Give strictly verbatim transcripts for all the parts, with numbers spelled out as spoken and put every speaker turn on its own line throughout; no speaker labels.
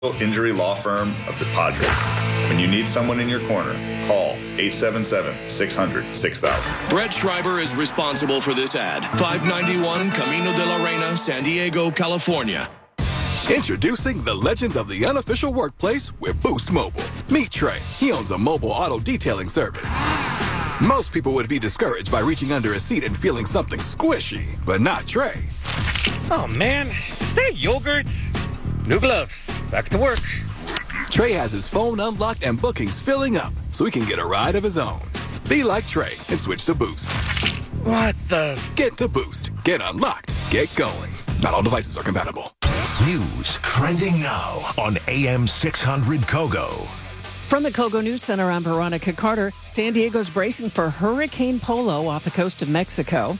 Injury law firm of the Padres. When you need someone in your corner, call eight seven seven, six hundred, six thousand.
Brett Schreiber is responsible for this ad. five ninety-one Camino de la Reina, San Diego, California.
Introducing the legends of the unofficial workplace with Boost Mobile. Meet Trey. He owns a mobile auto detailing service. Most people would be discouraged by reaching under a seat and feeling something squishy, but not Trey.
Oh man, is that yogurt? New gloves. Back to work.
Trey has his phone unlocked and bookings filling up so he can get a ride of his own. Be like Trey and switch to Boost.
What the?
Get to Boost. Get unlocked. Get going. Not all devices are compatible.
News trending now on A M six hundred Kogo.
From the Kogo News Center, I'm Veronica Carter. San Diego's bracing for Hurricane Polo off the coast of Mexico.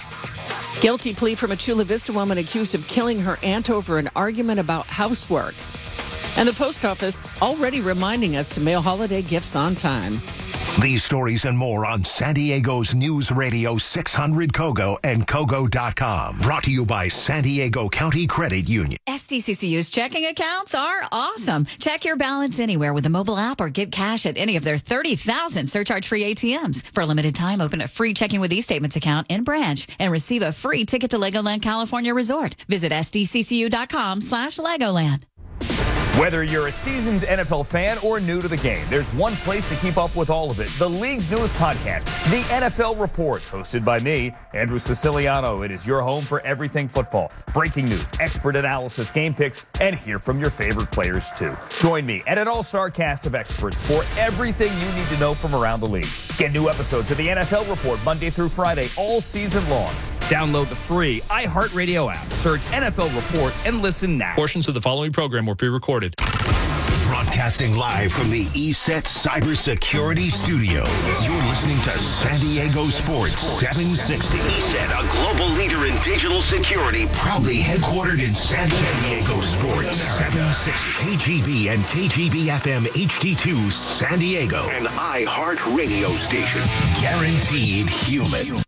Guilty plea from a Chula Vista woman accused of killing her aunt over an argument about housework. And the post office already reminding us to mail holiday gifts on time.
These stories and more on San Diego's News Radio six hundred Kogo and Kogo dot com. Brought to you by San Diego County Credit Union.
S D C C U's checking accounts are awesome. Check your balance anywhere with the mobile app or get cash at any of their thirty thousand surcharge-free A T Ms. For a limited time, open a free Checking with eStatements account in branch and receive a free ticket to Legoland California Resort. Visit S D C C U dot com slash Legoland.
Whether you're a seasoned N F L fan or new to the game, there's one place to keep up with all of it. The league's newest podcast, The N F L Report, hosted by me, Andrew Siciliano. It is your home for everything football. Breaking news, expert analysis, game picks, and hear from your favorite players, too. Join me and an all-star cast of experts for everything you need to know from around the league. Get new episodes of The N F L Report Monday through Friday, all season long. Download the free iHeartRadio app. Search N F L Report and listen now.
Portions of the following program were pre-recorded.
Broadcasting live from the E S E T Cybersecurity Studios. You're listening to San Diego Sports seven sixty. E S E T, a global leader in digital security, proudly headquartered in San Diego Sports seven sixty. K G B and K G B F M H D two San Diego. An iHeart radio station. Guaranteed human.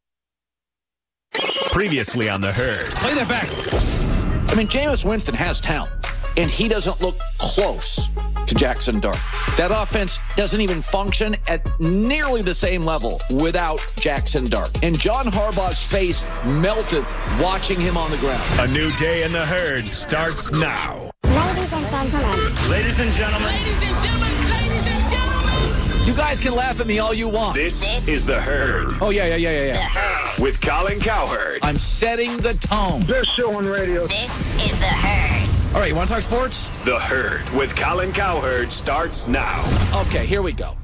Previously on The Herd.
Play that back. I mean, Jameis Winston has talent, and he doesn't look close to Jackson Dart. That offense doesn't even function at nearly the same level without Jackson Dart. And John Harbaugh's face melted watching him on the ground.
A new day in The Herd starts now.
Ladies and gentlemen.
Ladies and gentlemen.
Ladies and gentlemen. Ladies and gentlemen.
You guys can laugh at me all you want.
This, this is The Herd.
Oh, yeah, yeah, yeah, yeah, yeah.
With Colin Cowherd.
I'm setting the tone.
Best show on radio. This is The Herd.
All right, you want to talk sports?
The Herd with Colin Cowherd starts now.
Okay, here we go.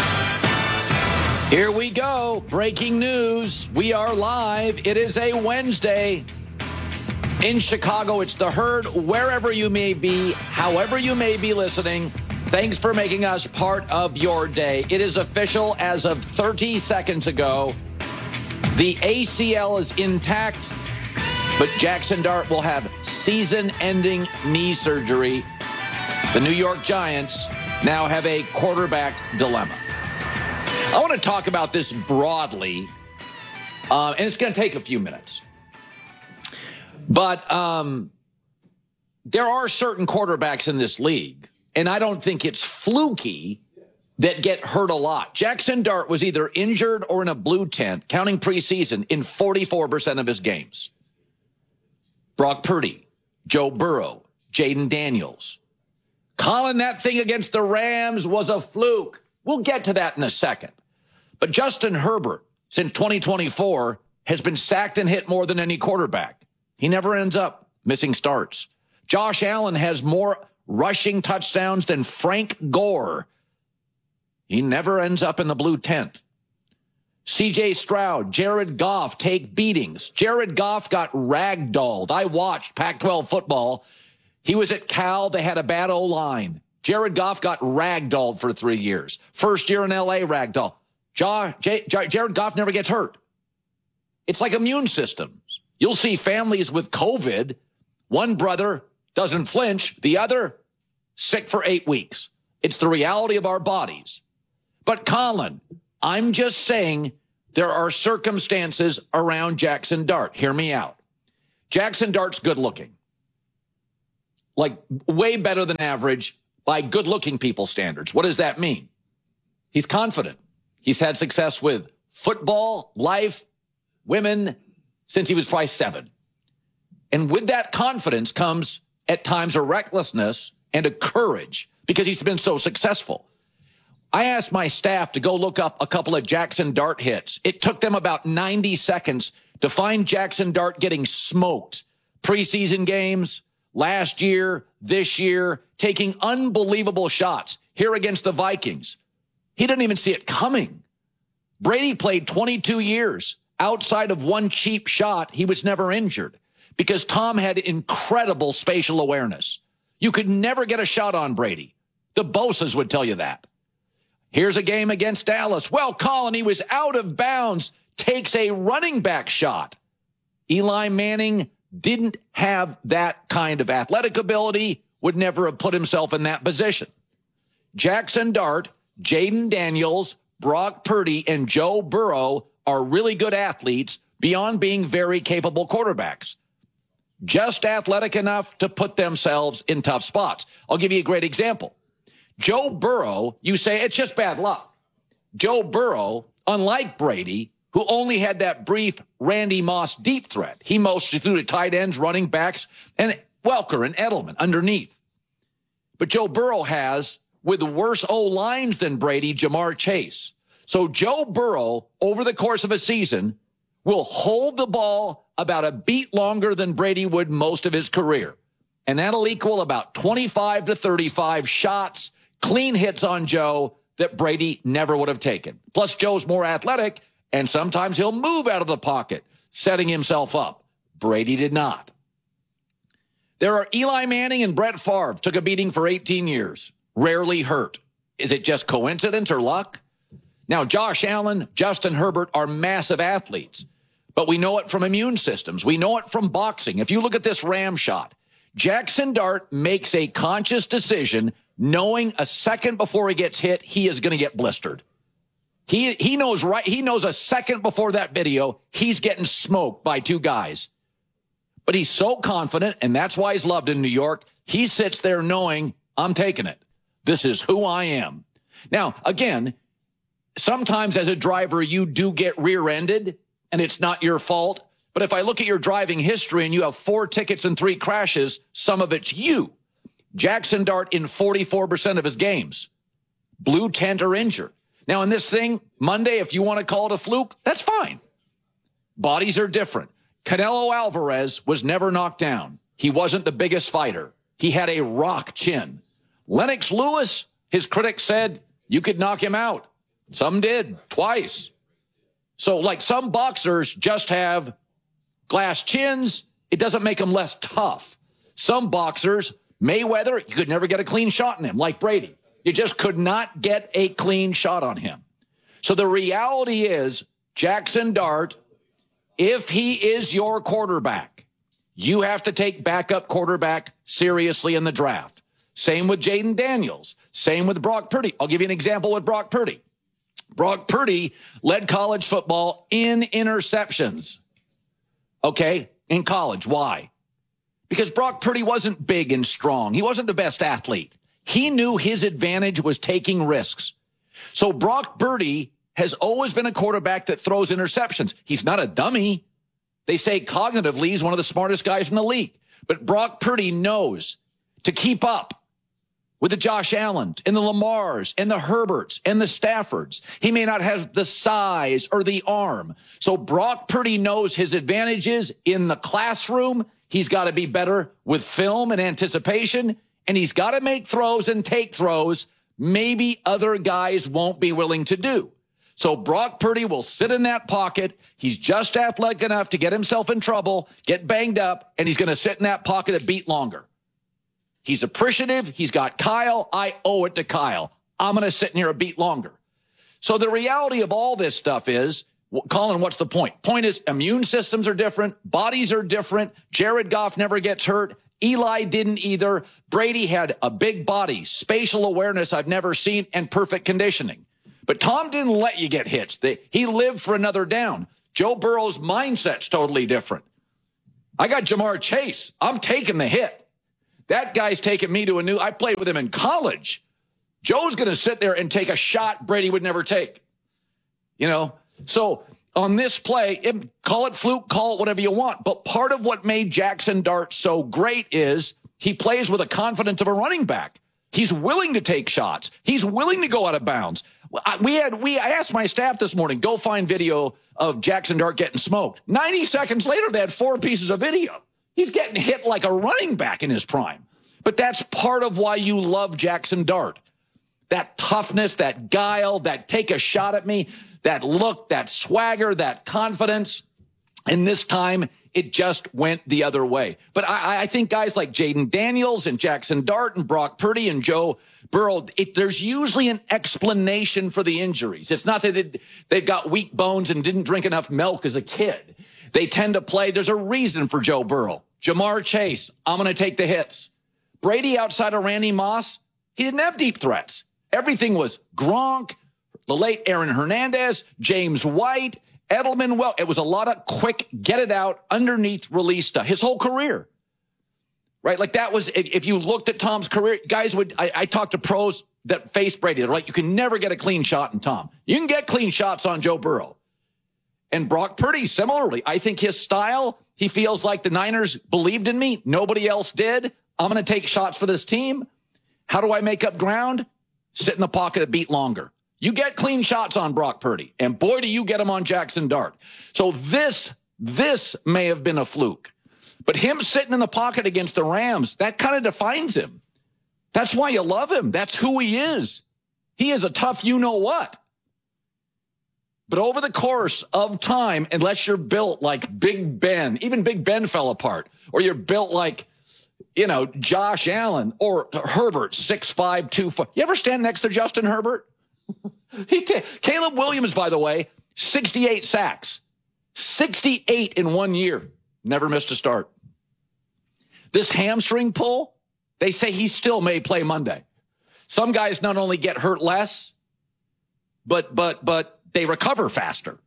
Here we go. Breaking news. We are live. It is a Wednesday. In Chicago, it's The Herd. Wherever you may be, however you may be listening, thanks for making us part of your day. It is official as of thirty seconds ago. The A C L is intact, but Jackson Dart will have season-ending knee surgery. The New York Giants now have a quarterback dilemma. I want to talk about this broadly, uh, and it's going to take a few minutes. But um, there are certain quarterbacks in this league, and I don't think it's fluky, that get hurt a lot. Jackson Dart was either injured or in a blue tent, counting preseason, in forty-four percent of his games. Brock Purdy, Joe Burrow, Jaden Daniels. Colin, that thing against the Rams was a fluke. We'll get to that in a second. But Justin Herbert, since twenty twenty-four, has been sacked and hit more than any quarterback. He never ends up missing starts. Josh Allen has more rushing touchdowns than Frank Gore. He never ends up in the blue tent. C J Stroud, Jared Goff take beatings. Jared Goff got ragdolled. I watched Pac twelve football. He was at Cal. They had a bad O-line. Jared Goff got ragdolled for three years. First year in L A, ragdoll. Ja, J, J, Jared Goff never gets hurt. It's like immune systems. You'll see families with COVID. One brother doesn't flinch. The other, sick for eight weeks. It's the reality of our bodies. But Colin, I'm just saying there are circumstances around Jackson Dart. Hear me out. Jackson Dart's good looking. like way better than average by good-looking people standards. What does that mean? He's confident. He's had success with football, life, women, since he was probably seven. And with that confidence comes, at times, a recklessness and a courage because he's been so successful. I asked my staff to go look up a couple of Jackson Dart hits. It took them about ninety seconds to find Jackson Dart getting smoked. Preseason games, last year, this year, taking unbelievable shots here against the Vikings. He didn't even see it coming. Brady played twenty-two years. Outside of one cheap shot, he was never injured because Tom had incredible spatial awareness. You could never get a shot on Brady. The Bosas would tell you that. Here's a game against Dallas. Well, Colin, he was out of bounds, takes a running back shot. Eli Manning didn't have that kind of athletic ability, would never have put himself in that position. Jackson Dart, Jaden Daniels, Brock Purdy, and Joe Burrow are really good athletes beyond being very capable quarterbacks. Just athletic enough to put themselves in tough spots. I'll give you a great example. Joe Burrow, you say it's just bad luck. Joe Burrow, unlike Brady, who only had that brief Randy Moss deep threat, he mostly threw to tight ends, running backs, and Welker and Edelman underneath. But Joe Burrow has, with worse O-lines than Brady, Jamar Chase. So Joe Burrow, over the course of a season, will hold the ball about a beat longer than Brady would most of his career. And that'll equal about twenty-five to thirty-five shots, clean hits on Joe that Brady never would have taken. Plus, Joe's more athletic, and sometimes he'll move out of the pocket, setting himself up. Brady did not. There are Eli Manning and Brett Favre, took a beating for eighteen years, rarely hurt. Is it just coincidence or luck? Now, Josh Allen, Justin Herbert are massive athletes, but we know it from immune systems. We know it from boxing. If you look at this ram shot, Jackson Dart makes a conscious decision knowing a second before he gets hit, he is going to get blistered. He he knows right. He knows a second before that video, he's getting smoked by two guys. But he's so confident, and that's why he's loved in New York. He sits there knowing, I'm taking it. This is who I am. Now, again, sometimes as a driver, you do get rear-ended, and it's not your fault. But if I look at your driving history and you have four tickets and three crashes, some of it's you. Jackson Dart in forty-four percent of his games, blue tent or injured. Now, in this thing, Monday, if you want to call it a fluke, that's fine. Bodies are different. Canelo Alvarez was never knocked down. He wasn't the biggest fighter. He had a rock chin. Lennox Lewis, his critics said, you could knock him out. Some did, twice. So, like, some boxers just have glass chins. It doesn't make them less tough. Some boxers, Mayweather, you could never get a clean shot on him, like Brady. You just could not get a clean shot on him. So the reality is, Jackson Dart, if he is your quarterback, you have to take backup quarterback seriously in the draft. Same with Jaden Daniels. Same with Brock Purdy. I'll give you an example with Brock Purdy. Brock Purdy led college football in interceptions. Okay, in college. Why? Because Brock Purdy wasn't big and strong. He wasn't the best athlete. He knew his advantage was taking risks. So Brock Purdy has always been a quarterback that throws interceptions. He's not a dummy. They say cognitively he's one of the smartest guys in the league. But Brock Purdy knows to keep up with the Josh Allen and the Lamars and the Herberts and the Staffords. He may not have the size or the arm. So Brock Purdy knows his advantages in the classroom. He's got to be better with film and anticipation, and he's got to make throws and take throws maybe other guys won't be willing to do. So Brock Purdy will sit in that pocket. He's just athletic enough to get himself in trouble, get banged up, and he's going to sit in that pocket a beat longer. He's appreciative. He's got Kyle. I owe it to Kyle. I'm going to sit in here a beat longer. So the reality of all this stuff is, Colin, what's the point? Point is immune systems are different. Bodies are different. Jared Goff never gets hurt. Eli didn't either. Brady had a big body, spatial awareness I've never seen, and perfect conditioning. But Tom didn't let you get hits. He lived for another down. Joe Burrow's mindset's totally different. I got Jamar Chase. I'm taking the hit. That guy's taking me to a new, I played with him in college. Joe's going to sit there and take a shot Brady would never take. You know, so on this play, it, call it fluke, call it whatever you want. But part of what made Jackson Dart so great is he plays with the confidence of a running back. He's willing to take shots. He's willing to go out of bounds. We had, we, I asked my staff this morning, go find video of Jackson Dart getting smoked. ninety seconds later, they had four pieces of video. He's getting hit like a running back in his prime. But that's part of why you love Jackson Dart. That toughness, that guile, that take a shot at me, that look, that swagger, that confidence. And this time, it just went the other way. But I, I think guys like Jaden Daniels and Jackson Dart and Brock Purdy and Joe Burrow, it, there's usually an explanation for the injuries. It's not that it, they've got weak bones and didn't drink enough milk as a kid. They tend to play. There's a reason for Joe Burrow. Jamar Chase, I'm going to take the hits. Brady, outside of Randy Moss, he didn't have deep threats. Everything was Gronk, the late Aaron Hernandez, James White, Edelman. Well, it was a lot of quick, get it out, underneath release stuff. His whole career, right? Like that was, if you looked at Tom's career, guys would, I, I talked to pros that face Brady. They're like, you can never get a clean shot in Tom. You can get clean shots on Joe Burrow. And Brock Purdy, similarly, I think his style, he feels like the Niners believed in me. Nobody else did. I'm going to take shots for this team. How do I make up ground? Sit in the pocket a beat longer. You get clean shots on Brock Purdy, and boy, do you get them on Jackson Dart. So this, this may have been a fluke. But him sitting in the pocket against the Rams, that kind of defines him. That's why you love him. That's who he is. He is a tough you-know-what. But over the course of time, unless you're built like Big Ben, even Big Ben fell apart, or you're built like, you know, Josh Allen or Herbert, six five, two four. You ever stand next to Justin Herbert? he t- Caleb Williams, by the way, sixty-eight sacks. sixty-eight in one year. Never missed a start. This hamstring pull, they say he still may play Monday. Some guys not only get hurt less, but but but they recover faster.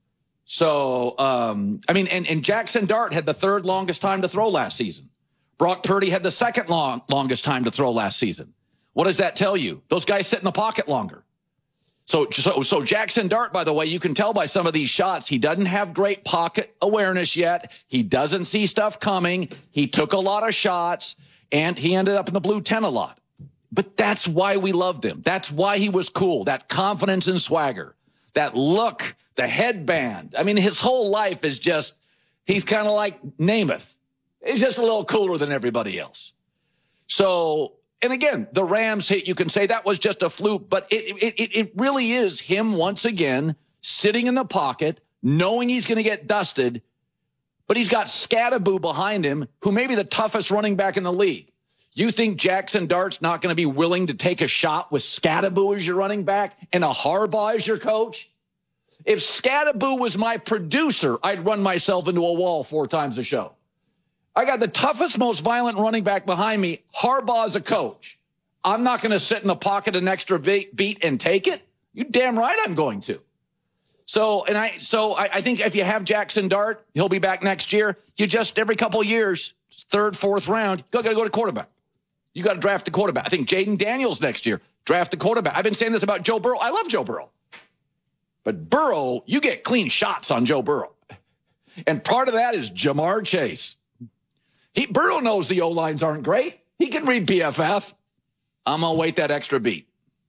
So, um, I mean, and, and Jackson Dart had the third longest time to throw last season. Brock Purdy had the second long, longest time to throw last season. What does that tell you? Those guys sit in the pocket longer. So, so, so Jackson Dart, by the way, you can tell by some of these shots, he doesn't have great pocket awareness yet. He doesn't see stuff coming. He took a lot of shots, and he ended up in the blue ten a lot. But that's why we loved him. That's why he was cool. That confidence and swagger, that look, the headband. I mean, his whole life is just, he's kind of like Namath. He's just a little cooler than everybody else. So, and again, the Rams hit, you can say that was just a fluke, but it, it, it really is him once again sitting in the pocket, knowing he's going to get dusted, but he's got Scatterboo behind him, who may be the toughest running back in the league. You think Jackson Dart's not going to be willing to take a shot with Scatterboo as your running back and a Harbaugh as your coach? If Scatterboo was my producer, I'd run myself into a wall four times a show. I got the toughest, most violent running back behind me. Harbaugh's a coach. I'm not going to sit in the pocket an extra beat and take it. You damn right I'm going to. So, and I, so I, I think if you have Jackson Dart, he'll be back next year. You just, every couple of years, third, fourth round, you got to go to quarterback. You got to draft a quarterback. I think Jaden Daniels next year, draft a quarterback. I've been saying this about Joe Burrow. I love Joe Burrow. But Burrow, you get clean shots on Joe Burrow. And part of that is Jamar Chase. He, Burrow knows the O-lines aren't great. He can read P F F. I'm going to wait that extra beat.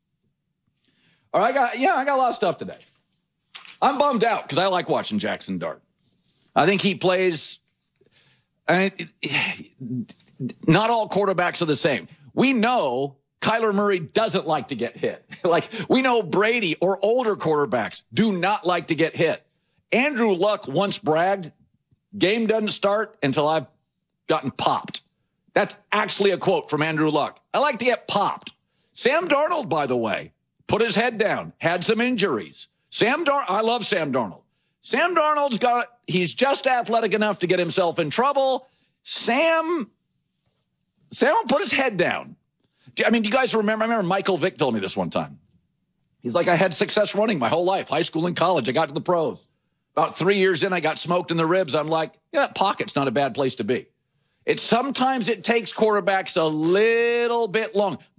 All right, I got, yeah, I got a lot of stuff today. I'm bummed out because I like watching Jackson Dart. I think he plays, I mean, not all quarterbacks are the same. We know Kyler Murray doesn't like to get hit. Like, we know Brady or older quarterbacks do not like to get hit. Andrew Luck once bragged, game doesn't start until I've gotten popped. That's actually a quote from Andrew Luck. I like to get popped. Sam Darnold, by the way, put his head down, had some injuries. Sam Dar- I love Sam Darnold. Sam Darnold's got, he's just athletic enough to get himself in trouble. Sam, Sam will put his head down. I mean, do you guys remember, I remember Michael Vick told me this one time. He's like, I had success running my whole life, high school and college. I got to the pros. About three years in, I got smoked in the ribs. I'm like, yeah, that pocket's not a bad place to be. It sometimes it takes quarterbacks a little bit long.